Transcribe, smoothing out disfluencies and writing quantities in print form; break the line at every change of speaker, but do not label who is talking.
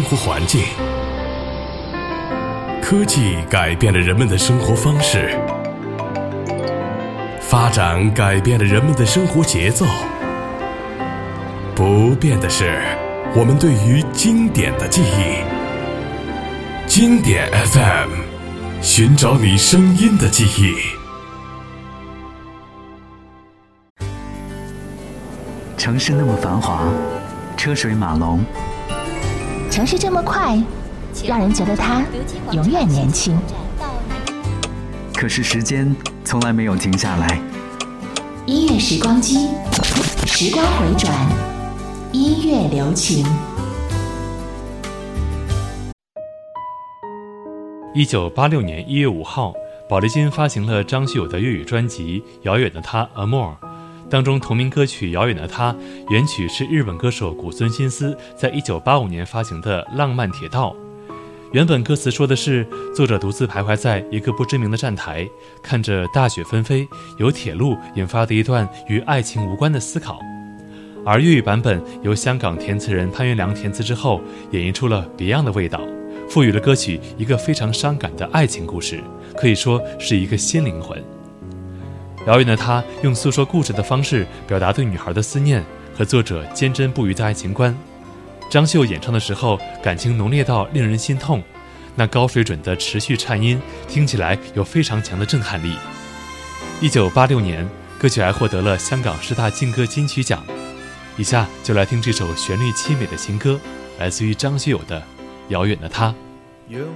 活环境，科技改变了人们的生活方式，发展改变了人们的生活节奏。不变的是我们对于经典的记忆。经典 FM， 寻找你声音的记忆。
城市那么繁华，车水马龙，
城市这么快，让人觉得它永远年轻。
可是时间从来没有停下来。
音乐时光机，时光回转，音乐留情。
1986年1月5号，宝丽金发行了张学友的粤语专辑《遥远的他 Amour》，当中同名歌曲《遥远的他》原曲是日本歌手古村新司在1985年发行的《浪漫铁道》。原本歌词说的是，作者独自徘徊在一个不知名的站台，看着大雪纷飞，由铁路引发的一段与爱情无关的思考。而粤语版本由香港填词人潘元良填词之后，演绎出了别样的味道，赋予了歌曲一个非常伤感的爱情故事，可以说是一个新灵魂。遥远的他用诉说故事的方式表达对女孩的思念和作者坚贞不渝的爱情观。张秀演唱的时候，感情浓烈到令人心痛，那高水准的持续颤音听起来有非常强的震撼力。1986年，歌曲还获得了香港10大劲歌金曲奖。以下就来听这首旋律凄美的情歌，来自于张学友的《遥远的他》。
让